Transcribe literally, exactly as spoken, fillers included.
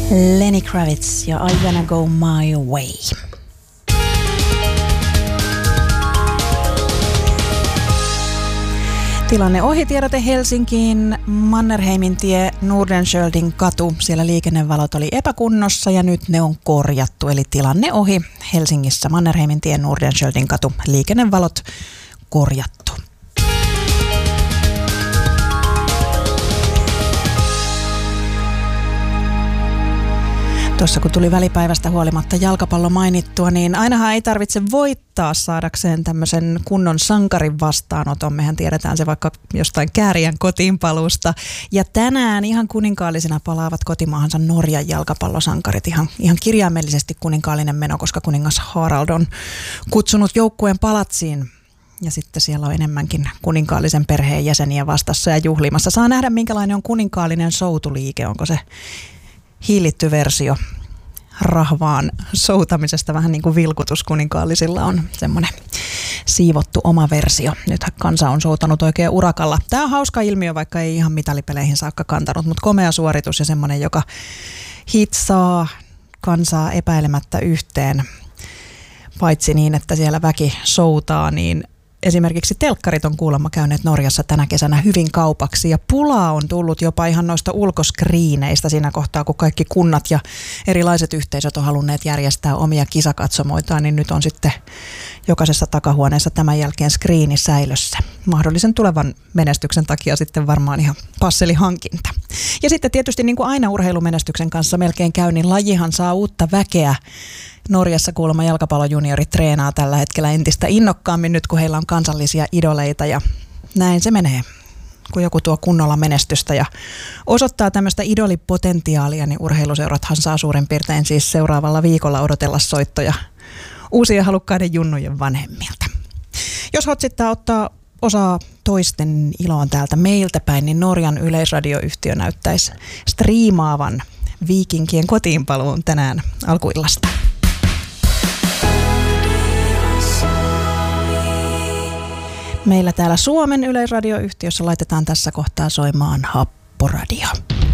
Lenny Kravitz ja I Wanna Go My Way. Tilanne ohi, tiedote Helsinkiin, Mannerheimin tie, Nordenskiöldin katu. Siellä liikennevalot oli epäkunnossa ja nyt ne on korjattu. Eli tilanne ohi Helsingissä, Mannerheimin tie, Nordenskiöldin katu, liikennevalot korjattu. Tuossa kun tuli välipäivästä huolimatta jalkapallo mainittua, niin ainahan ei tarvitse voittaa saadakseen tämmöisen kunnon sankarin vastaanoton. Mehän tiedetään se vaikka jostain Käärijän kotiinpaluusta. Ja tänään ihan kuninkaallisena palaavat kotimaahansa Norjan jalkapallosankarit. Ihan, ihan kirjaimellisesti kuninkaallinen meno, koska kuningas Harald on kutsunut joukkueen palatsiin. Ja sitten siellä on enemmänkin kuninkaallisen perheen jäseniä vastassa ja juhlimassa. Saa nähdä, minkälainen on kuninkaallinen soutuliike. Onko se hiilitty versio rahvaan soutamisesta, vähän niin kuin vilkutuskuninkaallisilla on semmoinen siivottu oma versio. Nythän kansa on soutanut oikein urakalla. Tämä on hauska ilmiö, vaikka ei ihan mitalipeleihin saakka kantanut, mutta komea suoritus ja semmoinen, joka hitsaa kansaa epäilemättä yhteen. Paitsi niin, että siellä väki soutaa, niin esimerkiksi telkkarit on kuulemma käyneet Norjassa tänä kesänä hyvin kaupaksi ja pulaa on tullut jopa ihan noista ulkoskriineistä siinä kohtaa, kun kaikki kunnat ja erilaiset yhteisöt on halunneet järjestää omia kisakatsomoitaan, niin nyt on sitten jokaisessa takahuoneessa tämän jälkeen skriini säilössä. Mahdollisen tulevan menestyksen takia sitten varmaan ihan passelihankinta. Ja sitten tietysti niin kuin aina urheilumenestyksen kanssa melkein käy, niin lajihan saa uutta väkeä. Norjassa kuulemma jalkapallojuniorit treenaa tällä hetkellä entistä innokkaammin nyt, kun heillä on kansallisia idoleita ja näin se menee. Kun joku tuo kunnolla menestystä ja osoittaa tämmöistä idolipotentiaalia, niin urheiluseurathan saa suurin piirtein siis seuraavalla viikolla odotella soittoja uusien halukkaiden junnujen vanhemmilta. Jos hotsittaa ottaa osaa toisten iloon täältä meiltä päin, niin Norjan yleisradioyhtiö näyttäisi striimaavan Viikinkien kotiinpaluun tänään alkuillasta. Meillä täällä Suomen yleisradioyhtiössä laitetaan tässä kohtaa soimaan Happoradio.